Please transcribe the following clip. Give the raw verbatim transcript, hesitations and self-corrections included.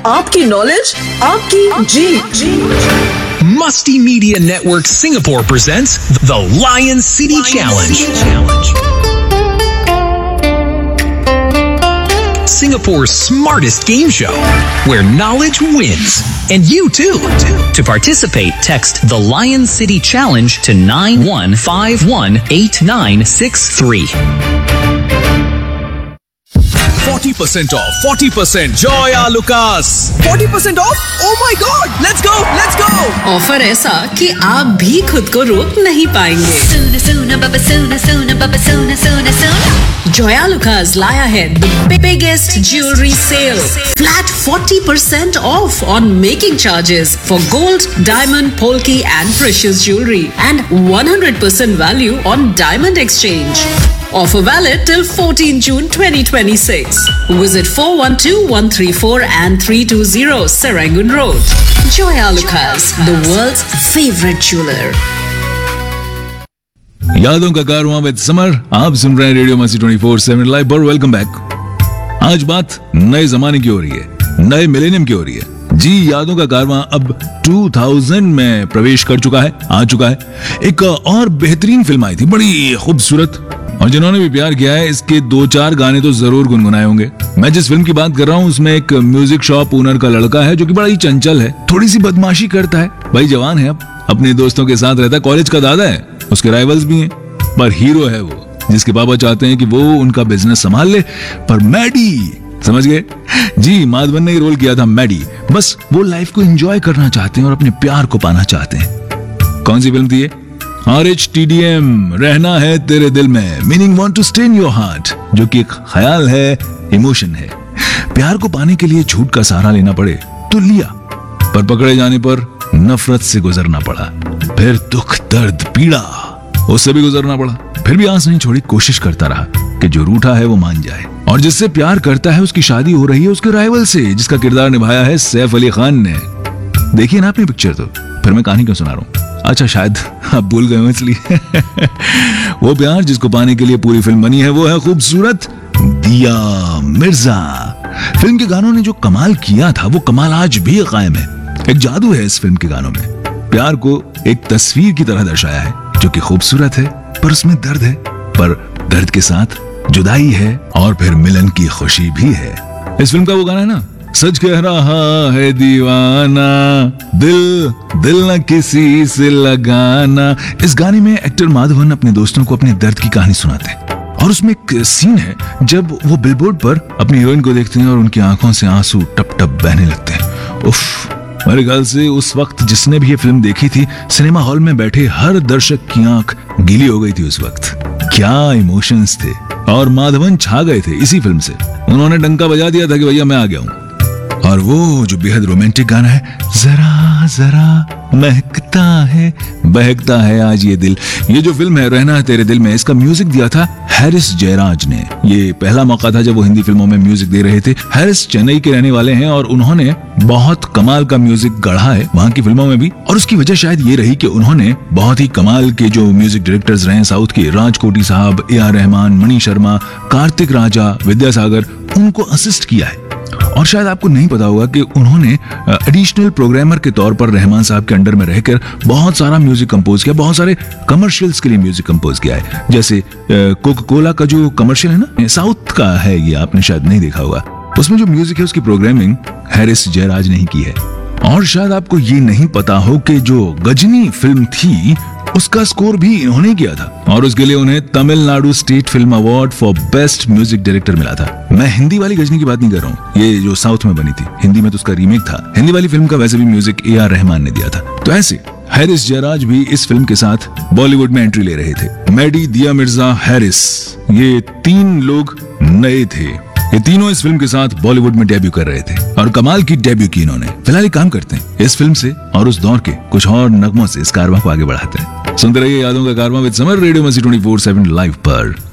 आपकी नॉलेज, आपकी जी जी Musty Media Network Singapore presents the Lion City Lion Challenge. City Challenge. Singapore's smartest game show, where knowledge wins. And you too. To participate, text the Lion City Challenge to nine one five one eight nine six three. forty percent off, forty percent Joy Alucas. forty percent off? Oh my God! Let's go! Let's go! Offer ऐसा कि आप भी खुद को रोक नहीं पाएंगे। Soona soona baba soona soona baba soona soona soona. Joy Alucas लाया है the biggest jewelry sale. Flat forty percent off on making charges for gold, diamond, polki and precious jewelry, and one hundred percent value on diamond exchange. Offer valid till fourteenth June twenty twenty-six. Visit four one two one three four and three two zero Serangoon Road. Joy Alucas, the world's favorite jeweler. यादों का कारवां with summer, आप सुन रहे हैं radio मस्ती twenty four seven live पर। Welcome back. आज बात नए जमाने की हो रही है, नए मिलेनियम की हो रही है। जी, यादों का कारवां अब दो हज़ार में प्रवेश कर चुका है, आ चुका है। एक और बेहतरीन फिल्म आई थी, बड़ी खूबसूरत, और जिन्होंने भी प्यार किया है इसके दो चार गाने तो जरूर गुनगुनाए होंगे। मैं जिस फिल्म की बात कर रहा हूँ उसमें एक म्यूजिक शॉप ओनर का लड़का है जो कि बड़ा ही चंचल है, थोड़ी सी बदमाशी करता है। भाई जवान है, अब अपने दोस्तों के साथ रहता है, कॉलेज का दादा है, उसके राइवल्स भी हैं, पर हीरो है वो, जिसके पापा चाहते हैं कि वो उनका बिजनेस संभाल ले। पर मैडी, समझ गए जी, माधवन ने ही रोल किया था मैडी। बस वो लाइफ को एंजॉय करना चाहते हैं और अपने प्यार को पाना चाहते हैं। कौन सी फिल्म थी ये? R H T D M, रहना है तेरे दिल में, meaning want to stay in your heart, जो कि एक ख्याल है, इमोशन है। प्यार को पाने के लिए झूठ का सहारा लेना पड़े तो लिया, पर पकड़े जाने पर नफरत से गुजरना पड़ा, फिर दुख, दर्द, पीड़ा, उससे भी गुजरना पड़ा, फिर भी आस नहीं छोड़ी, कोशिश करता रहा कि जो रूठा है वो मान जाए। और जिससे प्यार करता है उसकी शादी हो रही है उसके राइवल से, जिसका किरदार निभाया है सैफ अली खान ने। देखिए ना आपने पिक्चर, तो फिर मैं कहानी क्यों सुना रहा हूँ? अच्छा, शायद आप भूल गए हो इसलिए। वो प्यार जिसको पाने के लिए पूरी फिल्म बनी है वो है खूबसूरत दिया मिर्जा। फिल्म के गानों ने जो कमाल किया था वो कमाल आज भी कायम है। एक जादू है इस फिल्म के गानों में। प्यार को एक तस्वीर की तरह दर्शाया है जो कि खूबसूरत है, पर उसमें दर्द है, पर दर्द के साथ जुदाई है, और फिर मिलन की खुशी भी है। इस फिल्म का वो गाना है ना, सच कह रहा है दीवाना, दिल दिल न किसी से लगाना। इस गाने में एक्टर माधवन अपने दोस्तों को अपने दर्द की कहानी सुनाते हैं, और उसमें एक सीन है जब वो बिलबोर्ड पर अपनी हीरोइन को देखते हैं और उनकी आंखों से आंसू टप टप बहने लगते हैं। उफ, मेरे ख्याल से उस वक्त जिसने भी ये फिल्म देखी थी, सिनेमा हॉल में बैठे हर दर्शक की आंख गीली हो गई थी उस वक्त। क्या इमोशंस थे, और माधवन छा गए थे इसी फिल्म से। उन्होंने डंका बजा दिया था कि भैया मैं आ गया हूँ। और वो जो बेहद रोमांटिक गाना है, जरा जरा महकता है बहकता है आज ये दिल, ये जो फिल्म है रहना है तेरे दिल में, इसका म्यूजिक दिया था हैरिस जयराज ने। ये पहला मौका था जब वो हिंदी फिल्मों में म्यूजिक दे रहे थे। हैरिस चेन्नई के रहने वाले हैं और उन्होंने बहुत कमाल का म्यूजिक गढ़ा है वहाँ की फिल्मों में भी, और उसकी वजह शायद ये रही कि उन्होंने बहुत ही कमाल के जो म्यूजिक डायरेक्टर्स रहे साउथ के, राजकोटी साहब, ए आर रहमान, मणि शर्मा, कार्तिक राजा, विद्यासागर, उनको असिस्ट किया है। और शायद आपको नहीं पता होगा कि उन्होंने एडिशनल प्रोग्रामर के तौर पर रहमान साहब के अंडर में रहकर बहुत सारा म्यूजिक कंपोज किया, बहुत सारे कमर्शियल्स के लिए म्यूजिक कंपोज किया है। जैसे कोका कोला का जो कमर्शियल है ना, साउथ का है ये, आपने शायद नहीं देखा होगा। उसमें जो म्यूजिक है उसकी प्रोग्रामिंग हैरिस जयराज ने ही की है। और शायद आपको ये नहीं पता हो कि जो गजनी फिल्म थी उसका स्कोर भी इन्होंने किया था, और उसके लिए उन्हें Tamil Nadu state film award for best music director मिला था। मैं हिंदी वाली गजनी की बात नहीं कर रहा हूँ, ये जो साउथ में बनी थी, हिंदी में तो उसका रीमेक था। हिंदी वाली फिल्म का वैसे भी म्यूजिक ए आर रहमान ने दिया था। तो ऐसे हैरिस जयराज भी इस फिल्म के साथ बॉलीवुड में एंट्री ले रहे थे। मैडी, दिया मिर्जा, हैरिस, ये तीन लोग नए थे। ये तीनों इस फिल्म के साथ बॉलीवुड में डेब्यू कर रहे थे, और कमाल की डेब्यू की इन्होंने। फिलहाल काम करते हैं इस फिल्म से और उस दौर के कुछ और नगमों से इस कारवां को आगे बढ़ाते हैं। सुनते रहिए यादों का कारवां विद समर, रेडियो मस्ती ट्वेंटी फोर सेवन लाइव पर।